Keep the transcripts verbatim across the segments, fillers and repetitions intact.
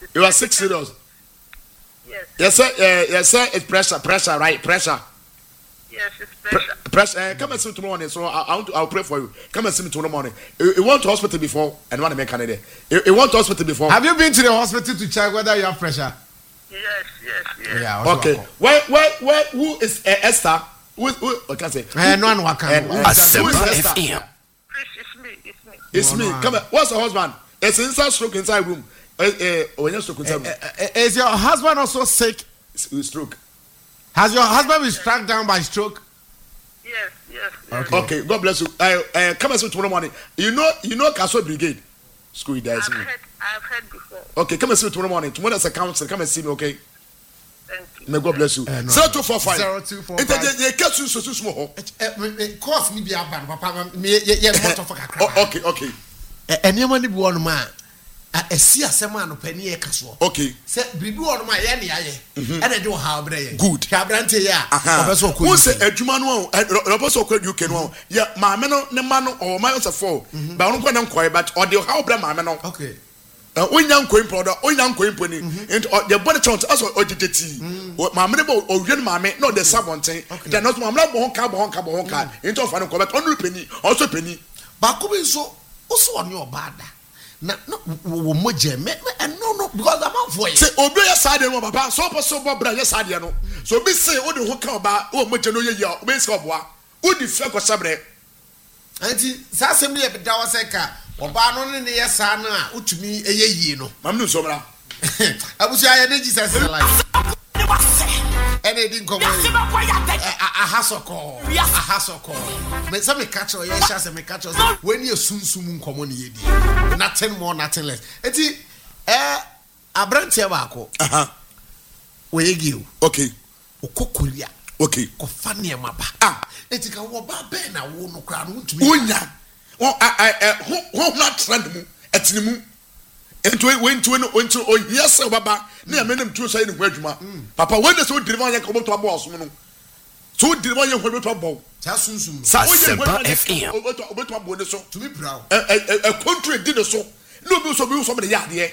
You are sick serious? Yes. Yes, sir. Uh, yes, sir. It's pressure, pressure, right? Pressure. Yes, it's pressure. Pre- pressure. Uh, come and see me tomorrow morning. So I, I want to, I'll pray for you. Come and see me tomorrow morning. You, you went to hospital before and want to make Canada. You, you went to hospital before. Have you been to the hospital to check whether you have pressure? Yes, yes, yes. Yeah. Okay. Where, where, where? Who is uh, Esther? Who? Who? I can't say. Eh, no one can. Who is Esther? Please, it's me. It's me. It's No, me. no, Come on. What's your husband? It's inside stroke inside room. Uh, uh, when you stroke inside room. Is your husband also sick? Stroke. Has your husband been struck down by stroke? Yes, yes, yes. Okay. Okay. God bless you. Uh, uh, come and see me tomorrow morning. You know, you know, Castle Brigade. School there. I've heard, I've heard before. Okay. Come and see me tomorrow morning. Tomorrow is a council. Come and see me. Okay. Thank you. May God bless you. Uh, no. Zero two four five. Zero two four five. It is catch you so small. Course me be aban papa me ye motor for kakra. Okay. Okay. Enema ni bi wonu ma a esi asema no pani e kaso. Okay. Se bibi wonu ma ye ne aye. E na de ha obre ye. Good. Kabrante ya. Obeso ko. Who say adwuma no obeso ko U K no. Ya maame no ne ma no o ma so four. Ba no ko na nkoy but o de ha obre maame no. Okay. Onya nkoy product, onya nkoy poni. And the body chant as o jejeti. Maame ne bo o hwe maame no de sabonten. Then no maame no bo hon ka bo hon ka bo hon ka. Into of an ko but onu penny, also penny. Ba ko bi so also on your bada. Na no wo moje me no no because I'm for you. Say obi ya sade no papa so poso bo bra ya sade no. So bi say o de ho ka ba o moje no ye ya o be se oboa. O di fe ko sabre. Anti sa asem ne be dawo se ka oba no ne ne yesa na a utumi eye yie no. Mam no so bra. Abusu aye ne Jesus life. Ene di nkomo yi. Aha soko. Aha soko. Me say me catch o ye sha say me catch o when you sunsum nkomo ne ye di. Nothing more nothing less. Enti eh abrantie ba ko. Aha. We yiu. Okay. Okokoria. Okay. Ko fa ne ma ba. Ah, enti ka wo ba be na wo no kra no ntumi. Unya. Oh, I, I, who, who not trend mu, etinimu. Ento when to no, when to oh yes, baba. Ne amenem tu say ni hwadwuma. Papa, when the so deliver ya komo to abo oso no. So deliver ya hwadwo to abo. Sa sunsun. Sa Asempa F M. Obo obo to abo ne so. To be proud. Eh eh eh country di ne so. No bi so bi so me ya de.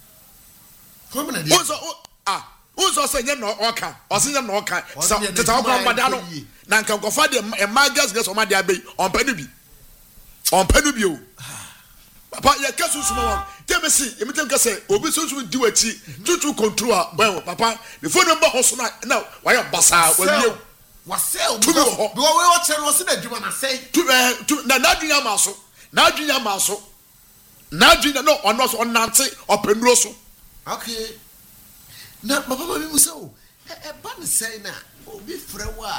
Come na de. Who so ah, who so say nya no oka. O say nya no oka. Sa teta wo kwa mbada no. Na nka kofa de e magas gas o ma de abei. On pa no bi. On pa no bi o. Papa ya kasu sumo won. Tell me see, you tell me say obi sunsun di wachi tutu control well papa before number hoso na na why basa we wasel because we watch no see na djuma na say to to na na dunya ma so na dunya ma so na dunya no ono so onante openuro so. Okay. Na papa ma mi say o e ba ni say na obi frɛ wa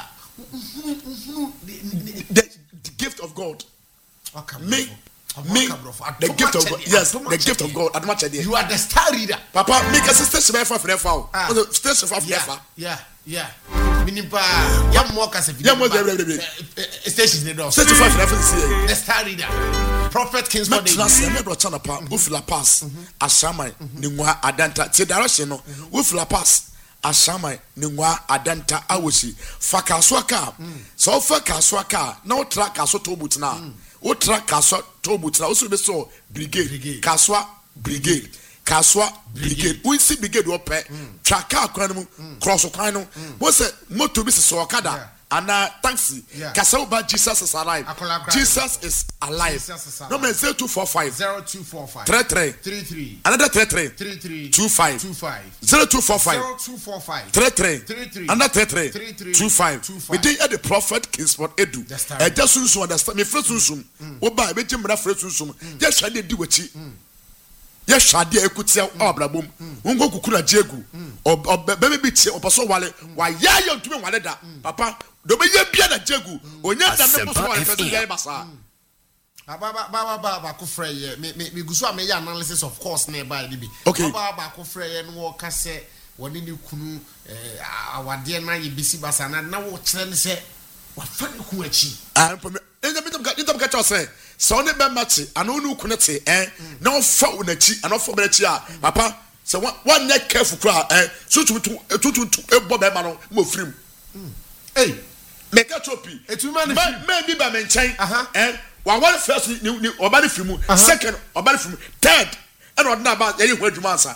the gift of God. Okay. Me Me, the gift of God. Yes, the gift of God. You are the star reader. Papa, make a sister sevefa for foul. Sister sevefa. Yeah, yeah, yeah. Minipa, ya mo kase video. Ya mo de station ne do. Sister sevefa for see. The star reader. Prophet Kingsford. Na se me bro chana pa, wo fila pass. Ashaman ni nwa adanta. Ti direction no, wo fila pass. Ashaman ni nwa adanta awosi. Fa kaso aka. So fa kaso aka, na o track kaso to but na. O track kaswa tobutina o so be so brigade kaswa brigade kaswa brigade we see brigade o pe track akwan mu cross kwan no wo say motor bi so okada ana taxi kasa ba Jesus is alive. Jesus is alive. No man zero two four five zero two four five three three three three another three three three three two five two five zero two four five zero two four five three three three three another three three two five. We did at the prophet Kingsford Edu. I just soon understand me first soon. Oba be jim na first soon. Just shade di wachi. Yes, shade ekutia obrabom. Ungo kukura jegu. O bebe bi tie oboso wale. Wa ya ya ntumi wale da. Papa do be ye bia na jegu. Onya da me poso wale person ye basa. Baba baba baba ko frɛ ye me me gusu a me ya analysis of course na ba ni bi. Okay. Baba baba ko frɛ ye no wo ka sɛ woni ni kunu eh awade na ye bisi basa na na wo kyerɛ ne sɛ wa fa ne ku achi. Ah pome enya bitam ka bitam ka cho sɛ sɛ one be mate ana onu ku ne te eh na wo fa unachi ana fa be achi a papa sɛ one neck careful kra eh tutu tutu ebo be ma no mo firim. Hey make a choppy etuma ne me bi ba me nkyɛn eh wa one first ni oba ne fimu second oba ne fimu third and ordinary ba ye hu adwuma ansa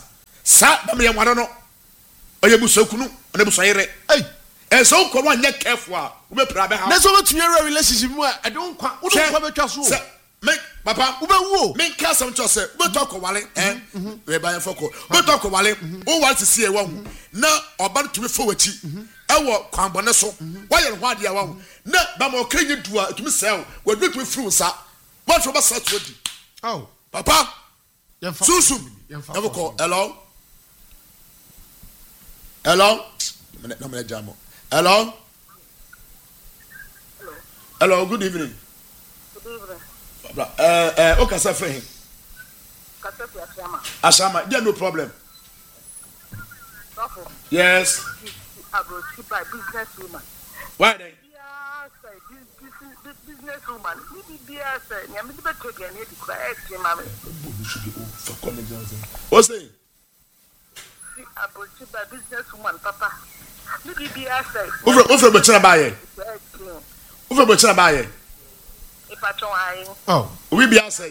sa na me nware no oye busokunu na busoyere Hey. e so ko no anya careful a we be pra be ha Na so betumi a relationship mu a don't kwa. Wo don't kwa betwa so. se me papa Wo be wo. me nka sam cho se we talk wale eh we ba foko we talk wale wo wa tisi e wa na oba tumi fo wachi e wo kwanbone so wa ye ho ade a wa na ba ma okanyi dua tumi sel we do tumi fru sa what for ba sa to di Oh. papa Yemfa. susum ever call hello hello na me jamo hello hello good evening Good evening. eh eh o ka sa fe hin Kasefu Asiama. Ashama, yeah, no problem. Suffer. Yes. I go see by business woman. Why then? Yes, business woman. Maybe yes, I am the better than you. Correct, mammy. What's it? I go see by business woman, papa. Maybe yes, Over over Bachana Baye. Over Bachana Baye. if I try. Oh. We be outside.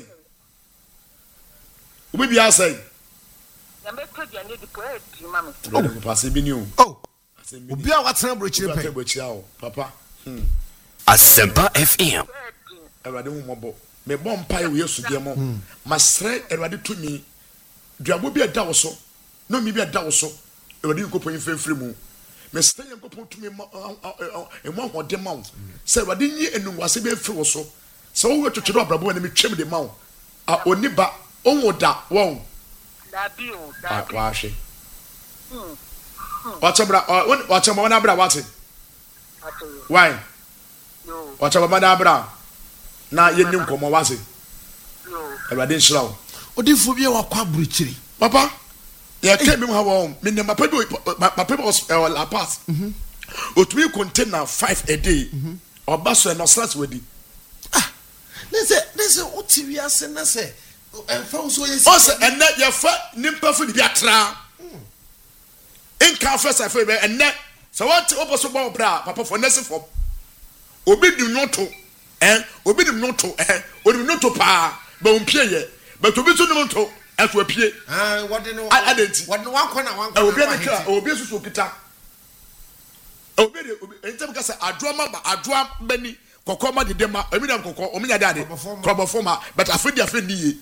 We be outside. I'm better than you. Correct, mammy. Oh, pass it be new. Oh. Obi a watena brochire Papa pe. Bachia, Papa. Asempa F M. Erade mo mobo. Me bom pai we yesu de mo. Masre erade to mi. Duabo bi ada wo so. No mi bi ada wo so. Erade nkopon mfemfiri mu. Me stay nkopon to mi e mo hode ma wo. Se erade nyi enunwase be mfiri wo so. Se wo twetwe abrabo na me twem de ma wo. A oniba onwo da wo. Da bio, Ah, da wa hwe. Hmm. Wachabra, wachabra wana bra wate. Why? Yo, Wachabra mana bra. Na yenim komo wase. yo. Erade nshirawo. Odifo bi a wakwa brochire. Papa, ya ke mi ha wo, me ne papa bi papa bi was la pass. Mhm. Otumi container five a day. Mhm. Oba so no slash wedi. Ah. Nese, nese oti wi ase na se. Enfa so yesi. O se enne ye fa nimpa fu bi atra. Inka first I feel enne. So what opo so bo bra papa for nese for. Obi di noto. Eh, obi di noto eh. Obi noto pa. Ba umpie ye. But obi so noto. Aso apie. Ah, what no. Identity. What no one corner one E obi corner. na kra, obi susu okita. Obi de obi entem ka se adoa ma adoa bani kokko ma de dem ma, emi na kokko, omi nya dade. Krobo forma, but afedi afedi ye.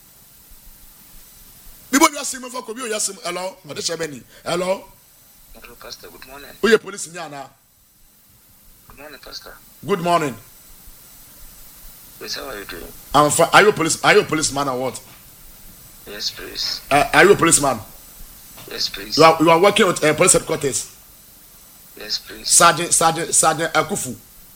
Bibo ya sim for ko bi o ya sim. Hello, o de shebeni. Hello. Hello, Pastor. Good morning. O ye police nya na. Good morning, Pastor. Good morning. Yes, how are you doing? I'm fi- are you a police are you a policeman or what? Yes, please. Uh, are you a policeman? Yes, please. You are you are working at uh, police headquarters. Yes, please. Sergeant Sergeant Sergeant Akufu.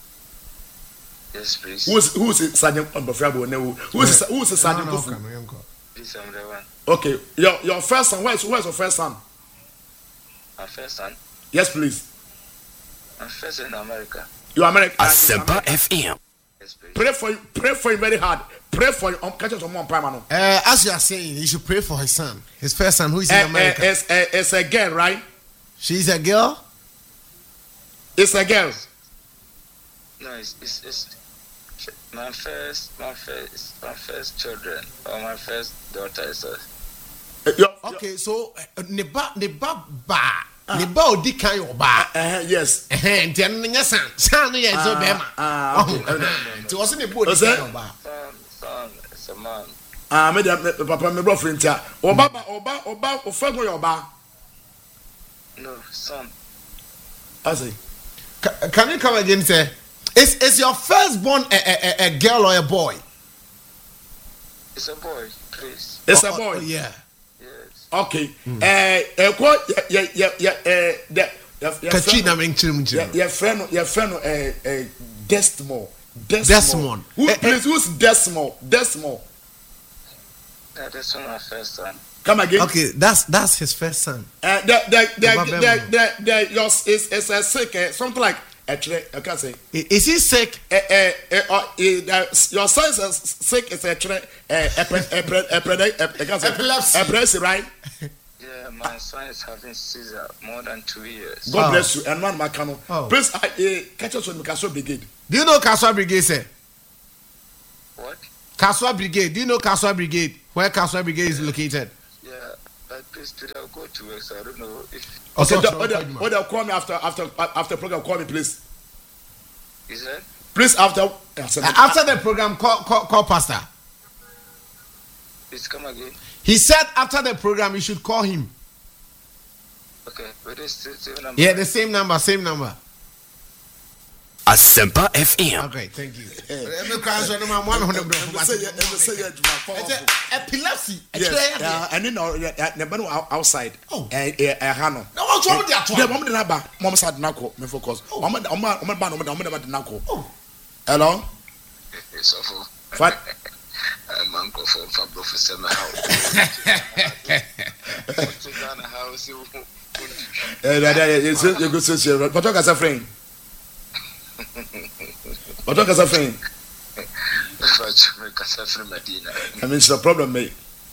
Yes, please. Who is who is Sergeant Onbofrabo now? Who is who is Sergeant Akufu? Please, I'm the one. Okay, your your first son. Where is where is your first son? My first son. Yes, please. My first in America. You are American. Asempa F M. Yes, please. Pray for you. Pray for him very hard. Pray for you. Um, catch us on one prime man. Uh, as you are saying, you should pray for his son, his first son, who is in Uh, uh, America. it's, uh, it's a girl, right? She's a girl. It's a girl. No, it's, it's, it's my first, my first, my first children or my first daughter is a. Uh, your- Okay, so uh, neba neba ba neba odi kan yo ba. Uh, yes. Eh, nti eno nya san. San no ye zo be ma. ah, okay. Nti wo se neba odi What's that? kan yo ba. Son, son, it's a man. Ah, me dia me papa me bro friend tia. Oba ba oba oba ofa go your ba. No, son. I say. Ca- Can you come again, sir? Is is your firstborn a, a, a, a girl or a boy? It's a boy, please. It's Oh, a oh, boy. oh, yeah. Yes. Okay. Eh, eh, ko ya ya ya eh the Katrina men chiri mu Yeah, chiri. your friend, your friend, uh, uh, Desmond. Desmond. Who, Eh, eh. please, who's Desmond? Desmond. That is my first son. Come again. Okay, that's that's his first son. Uh, the, the, the, Papa the, Bemo. the, the, yours is, is a sick, uh, something like, actually, I can't say. I- Is he sick? Uh, uh, uh, uh, uh, your son is sick, is actually, uh, epre- epre- epre- ep- I can't say. Epilepsy. Epilepsy, right? Yeah, my son is having seizure more than two years. God Oh. bless you. And one Macano. Oh. Please, I, uh, catch us on the Castle Brigade. Do you know Kaswa Brigade, sir? What? Kaswa Brigade. Do you know Kaswa Brigade? Where Kaswa Brigade is located? Yeah, but please, today I'll go to work, so I don't know if. Okay, what they'll call me after after after program. Call me, please. Is that? Please after uh, after the program, call call, call Pastor. Please come again. He said after the program you should call him. Okay, but it's the same number. Yeah, the same number, same number. Asempa F M. Okay, thank you. Epilepsy. Yes, and then no outside. Oh, eh, eh, Hano. No, what's wrong with that? Yeah, mom didn't have mom said Nako, me focus. Mama, mama, mama, mama, mama, mama, Nako. Oh, hello. It's awful. What? I'm uncle for Fabio for seven house. House. Eh, you go see, but talk as a friend. But talk as a friend. I mean, it's a problem, mate.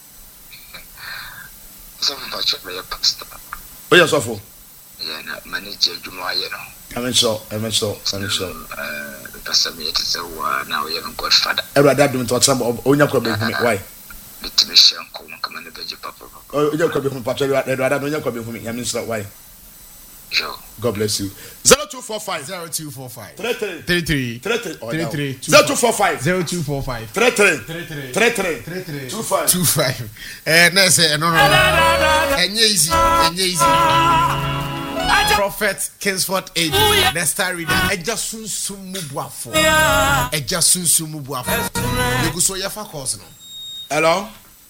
Some of my pastor. Oh, yes, awful. Yeah, manager Jumoya. I mean, so, I mean, so, I mean, so. The pastor made it so now we haven't got father. Every dad doing to some of Onya Kobe. Why? The Timishan come and the veggie papa. Oh, you could be from Patrick. I don't know Kobe for me. I mean, so why? God bless you. Zero two four five zero two four five three three three three three three three three zero two four five zero two four five three three three three three three three three two five two five. Eh, no, say no, no, no. Enye easy, enye easy. Prophet Kingsford Age, the star reader. Eja sunsun mubuafo. Eja sunsun mubuafo. You go so ya fa course no. Hello.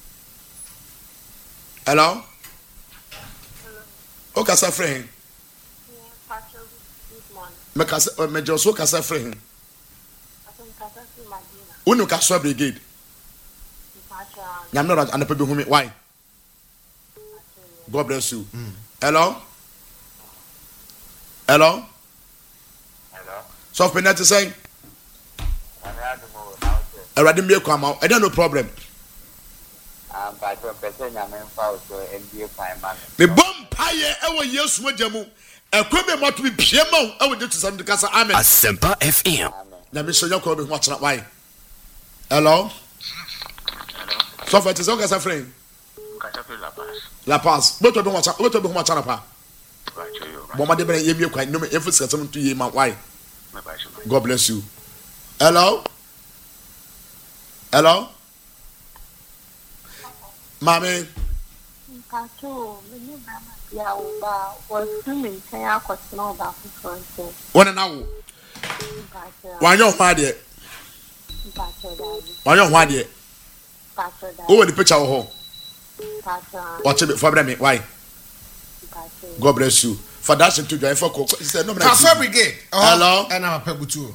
Hello. O kasa friend. Me kasa me joso kasa friend. Unu kasa brigade. Nyam no and people who me why? God bless you. Mm. Hello. Hello. Hello. So penalty saying. I ready me come out. I don't no problem. Um, but your person I'm in for so N B A prime man. The bomb pie e wo Yesu majamu. E kweme mo to be piema e wo to some kasa amen. Asempa F M. Na me so yakọ be ho achara why? Hello. So for it is okay as a friend. La Paz. La Paz. But to be ho achara, but to be ho achara pa. Mama de bere yemi kwa no me efuse some to ye man why? God bless you. Hello. Hello. Mami. Kato, many ya uba was swimming kaya kwasno ba kufonse. One now. Wanyo hwa de. Wanyo hwa de. Who the picture ho? Watch it for me. Why? God bless you. For that to do for he said no. Pastor Brigade. Hello. And I'm a pebutu.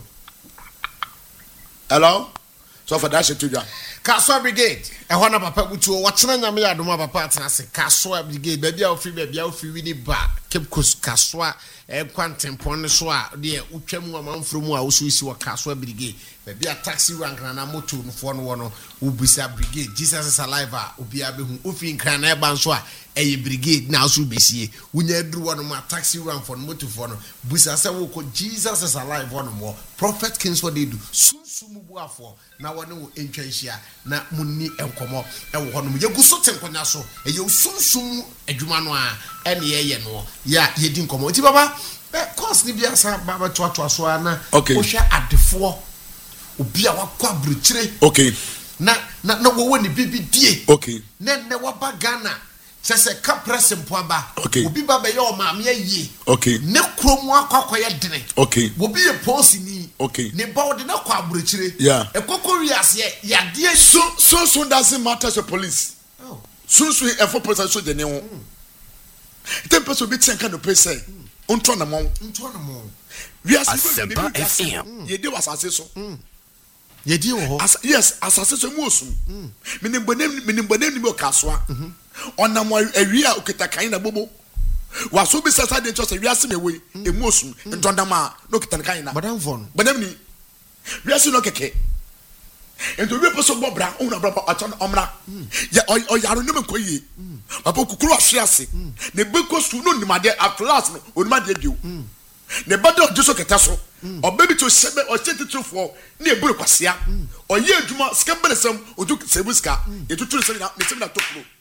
Hello. So for that to do. Kaswa Brigade. E ho na papa butu watena nyame ya doma papa atena se Kaswa Brigade baby a ofri baby a ofri wini ba Cape Coast Kaswa e kwantempon ne so a de utwam amanfro mu a wo so isi wo Kaswa Brigade baby a taxi rank na na moto no fo no wo no ubisa Brigade Jesus is alive a obi abehu ofi nkran na e ba nso a eye Brigade na so besie wunya duru wo no ma taxi rank for no moto fo no busa se wo ko Jesus is alive wo no mo Prophet Kingsford Edu sunsumu buafo na wo ne wo entwanhia na munni enkomo e wo hono ye guso tenkonya so e ye sunsun adwuma no a e ne ye ye no ya ye di nkomo ti baba e course ni bia sa baba to to so ana o hwa adefo obi a wakwa bruchire okay na na na wo woni bibi die okay na na wa ba Ghana sese ka press mpo aba okay obi baba ye o maame aye okay ne kromu akwa ye dene okay obi ye post ni okay ne ba odi na kwa bruchire yeah e kokori ase ya die so so so doesn't matter to police oh so so e for police so de ne ho tem person bi tien kan no pese ontro na mo ontro na mo we are Asempa F M ye de wasase so ye di wo as yes asase so mu osum menim bonem menim bonem ni mo kaswa onam awia okita kan na bobo waso bi sasa de chose wiase mewe emu osum ntondama no okita kan na madam von bonem ni wiase no keke ento we poso bobra una bra aton omra ya o yaro no menko yi papa kukuru ahwe ase ne beko su no nimade atlas no onimade bio ne bado jeso keta so obebi to sebe o chetitufo ne eburu kwasea o ye adwuma skambelesem odu sebuska etuturu se na mesem na tokuro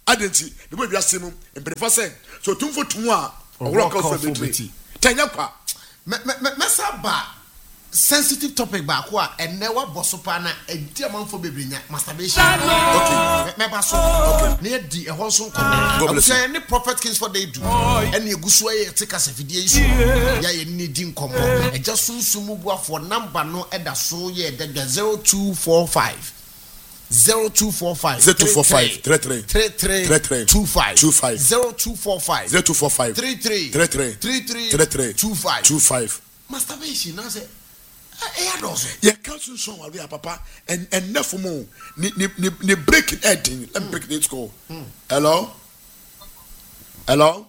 Adenti, the way we are seeing in Brefase. So, two for two more, or rock off the tea. Tanyapa. Mesaba sensitive topic back wa and never bosopana a dear man for baby masturbation. Okay, remember so near the Hoson. Any prophet kings for they do. Any Gusway take us a video. Ya needing combo. And just soon sumubwa for number no edda so ye that zero two four five. Zero two four five zero two four five three three three three two five two five zero two four five zero two four five three three three three three three three three two five two five. Masturbation, I say, I don't yeah, council song will be a papa and and never more. Ni ni ni ni break it ending. Let me break it go. Hello, hello.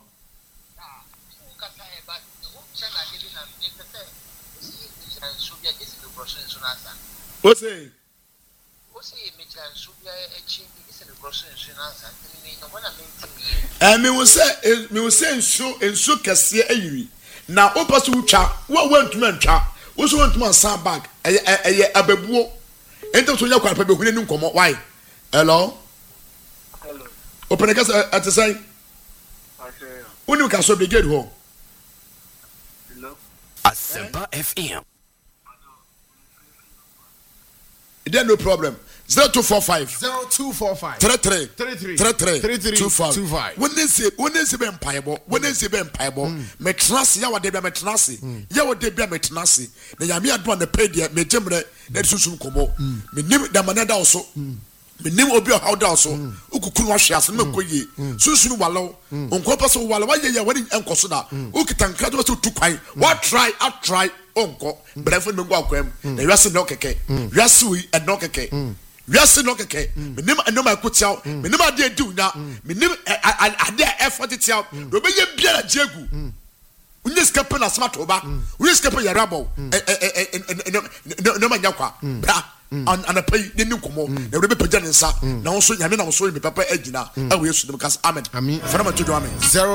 What's it? I mean, we say, we say, so and so can see a now, opposite to chat, what went to men chat, what's one to my son back, a babu, and to your quite people who didn't come out. Why? Hello? Hello. Open a gas at the same. I say, when you can so be good home. hello. Asempa F M. Then no problem. Zero two four five zero two four five three three three three three three three three two five two five. When they say when they say ben paibo when they say ben paibo me trance ya wade be me trance ya wade be me trance na ya me ado na pay dia me jemre na susu komo me nim da manada also me nim obi o how da also ukukuru wa hwe ase me koyi susu nu walo onko paso walo wa ye ye wani enkoso da ukitanka do so tu kwan wa try I try onko brefo me go akwam na yase no keke yase wi e no keke we are saying okay. Me name I know my coach out. Me name I did do now. Me name I I did effort it out. We be ye bia jegu. We need scape na smart oba. We scape ya rabo. Eh eh eh no no ma nyakwa. Bra an an pay the new komo. Na we be pagya nsa. Na won so nyame na won so me papa agina. E we yesu dem kas amen. Amen. Fana ma to do amen.